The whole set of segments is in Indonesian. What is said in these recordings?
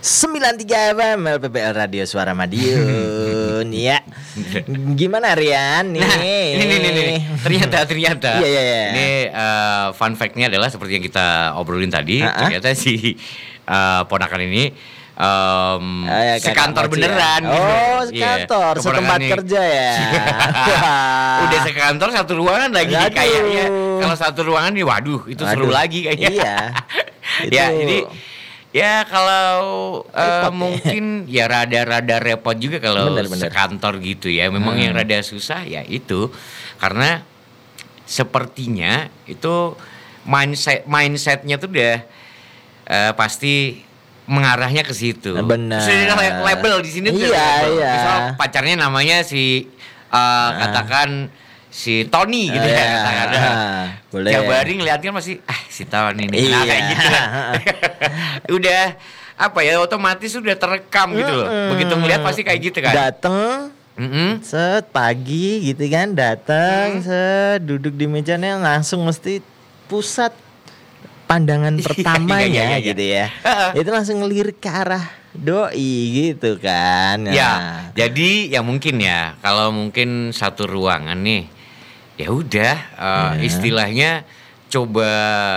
93 FM LPPL Radio Suara Madiun. Ya. Gimana Rian nih? Nah, ini. Ternyata. Iya. Ini fun fact-nya adalah seperti yang kita obrolin tadi. Ternyata si ponakan ini sekantor beneran ya. Oh, sekantor, setempat kerja ya. Udah sekantor satu ruangan lagi. Aduh. Kayaknya. Kalau satu ruangan nih, waduh, itu seru lagi kayaknya. Iya. Ya, jadi ya kalau mungkin ya rada repot juga kalau bener. sekantor gitu ya. Memang yang rada susah ya itu karena sepertinya itu mindsetnya tuh udah pasti mengarahnya ke situ. Benar. Sudah label di sini tuh. Iya. Misal pacarnya namanya si katakan si Tony gitu ya. Boleh. Jabaring ngeliatnya masih si Tony nih. Nah, kayak gitu kan. Udah apa ya otomatis sudah terekam gitu loh. Begitu ngeliat pasti kayak gitu kan. Dateng set pagi gitu kan, datang set duduk di mejanya langsung mesti pusat pandangan pertamanya gitu ya. Itu langsung ngelirik ke arah doi gitu kan. Nah. Ya, jadi ya mungkin ya kalau mungkin satu ruangan nih, ya udah istilahnya coba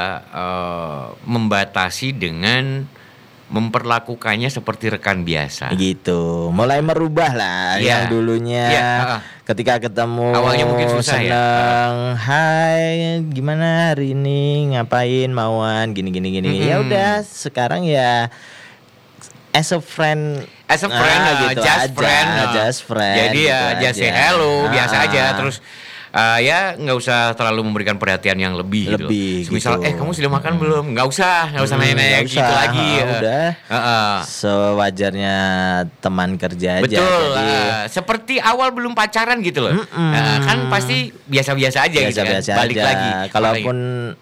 membatasi dengan memperlakukannya seperti rekan biasa. Gitu. Mulai merubah lah yang dulunya ketika ketemu awalnya mungkin susah seneng, hai gimana hari ini, ngapain, mauan, gini. Ya udah sekarang ya as a friend gitu just friend. Jadi ya just say hello biasa aja terus ya nggak usah terlalu memberikan perhatian yang lebih gitu. Misal kamu sudah makan belum? Nggak usah nanya gitu lagi. Udah. Sewajarnya teman kerja aja. Betul. Seperti awal belum pacaran gitu loh. Kan pasti biasa-biasa aja gitu kan. Balik aja. Lagi. Kalaupun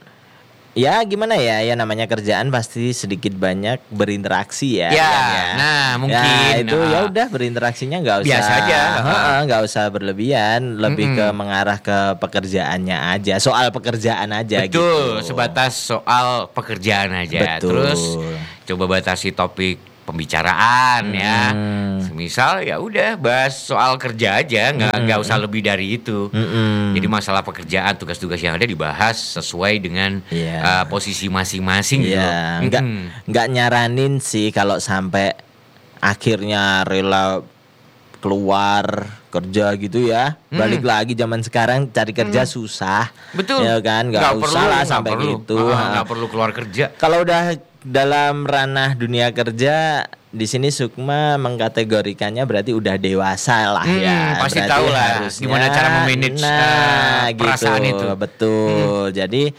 ya gimana ya namanya kerjaan pasti sedikit banyak berinteraksi ya. Nah mungkin ya, itu ya udah berinteraksinya nggak usah biasa aja, nggak usah berlebihan, lebih ke mengarah ke pekerjaannya aja, soal pekerjaan aja. Betul, gitu. Sebatas soal pekerjaan aja. Betul. Terus coba batasi topik pembicaraan ya. Misal ya udah bahas soal kerja aja, nggak usah lebih dari itu. Jadi masalah pekerjaan, tugas-tugas yang ada dibahas sesuai dengan posisi masing-masing gitu. Nggak nyaranin sih kalau sampai akhirnya rela keluar kerja gitu ya. Balik lagi zaman sekarang cari kerja susah. Betul. Ya kan, nggak usah lah sampai gitu. Nggak perlu keluar kerja. Kalau udah dalam ranah dunia kerja, di sini Sukma mengkategorikannya berarti udah dewasa lah ya. Pasti tahu lah gimana cara memanage perasaan gitu. itu. Betul. Jadi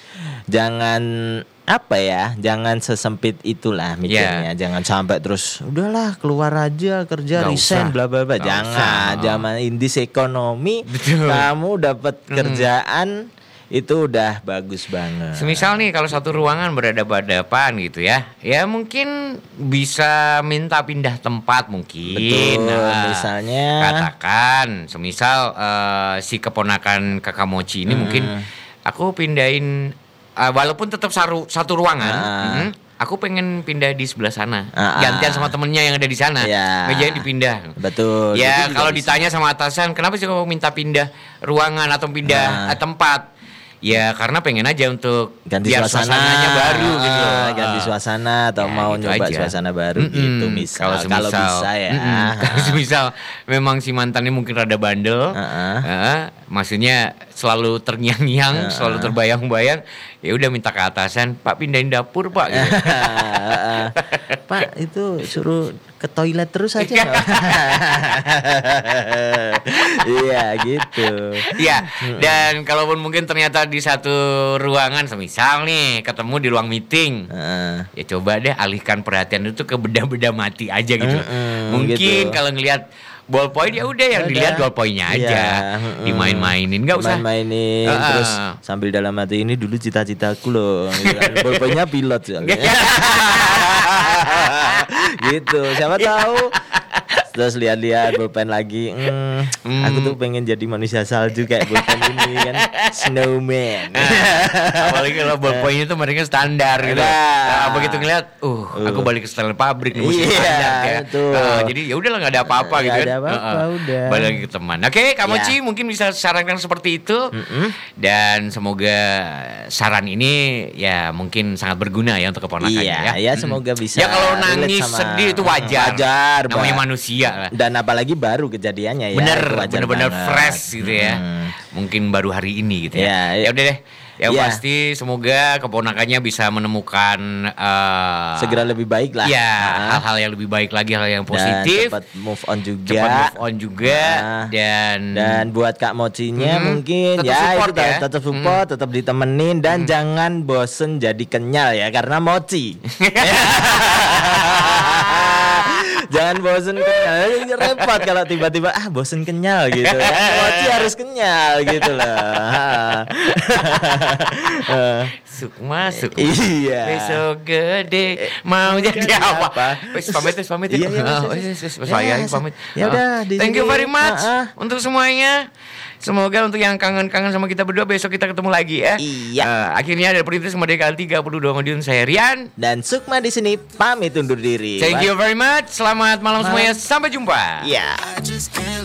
jangan jangan sesempit itulah mikirnya. Jangan sampai terus udahlah keluar aja kerja, resign bla bla bla. Jangan. Zaman indis ekonomi, kamu dapat kerjaan itu udah bagus banget. Semisal nih kalau satu ruangan berhadapan-hadapan gitu ya. Ya mungkin bisa minta pindah tempat mungkin. Betul, misalnya katakan semisal si keponakan Kakak Mochi ini mungkin aku pindahin walaupun tetap satu ruangan. Aku pengen pindah di sebelah sana. Gantian sama temennya yang ada di sana. Mejanya dipindah. Betul. Ya kalau ditanya sama atasan, kenapa sih kamu minta pindah ruangan atau pindah tempat? Ya karena pengen aja untuk ganti suasananya baru gitu. Ganti suasana atau mau nyoba aja suasana baru gitu misal. Kalau bisa ya. Kalau misal memang si mantannya mungkin rada bandel. Maksudnya selalu terngiang-ngiang, selalu terbayang-bayang. Ya udah minta ke atasan, Pak pindahin dapur Pak gitu. Pak itu suruh ke toilet terus aja. Iya gitu. Iya. Dan kalaupun mungkin ternyata di satu ruangan, semisal nih ketemu di ruang meeting, ya coba deh alihkan perhatian itu ke benda-benda mati aja gitu. Mungkin gitu. Kalau ngelihat ballpoint ya udah yang dilihat ballpointnya aja, dimain-mainin, nggak usah main-mainin. Terus sambil dalam hati ini dulu cita-citaku loh, ballpointnya pilot soalnya. Gitu, siapa tahu Terus lihat-lihat pulpen lagi. Aku tuh pengen jadi manusia salju kayak pulpen ini kan, snowman. Apalagi kalau ballpoint itu mereka standar gitu. Nah, begitu ngeliat, aku balik ke setelan pabrik nih, mesti standar ya. Jadi ya udahlah, nggak ada apa-apa gitu kan. Ada apa-apa, udah. Balik lagi ke teman. Oke, Kak Mochi mungkin bisa sarankan seperti itu. Dan semoga saran ini ya mungkin sangat berguna ya untuk keponakannya ya. Ya semoga bisa. Ya kalau nangis sedih itu wajar. Namanya manusia lah. Dan apalagi baru kejadiannya ya. Bener-bener fresh gitu ya. Mungkin baru hari ini gitu ya. Ya udah deh. Yang pasti semoga keponakannya bisa menemukan segera lebih baik lah. Ya, hal-hal yang lebih baik lagi, hal yang positif. Dan cepat move on juga. Dan buat Kak Mochinya mungkin tetap support, tetap ditemenin dan jangan bosen jadi kenyal ya karena mochi. Jangan bosen kenyal, repot kalau tiba-tiba bosen kenyal gitu. Mochi harus kenyal gitu loh. Sukma. Iya. Besok gede mau jadi apa? Pamit. Iya. Saya pamit. Ya udah. Thank you very much untuk semuanya. Semoga untuk yang kangen-kangen sama kita berdua besok kita ketemu lagi ya. Iya. Akhirnya dari Perintis Kemerdekaan 32 Madiun, saya Rian dan Sukma di sini pamit undur diri. Thank you very much. Selamat malam semuanya. Sampai jumpa. Iya.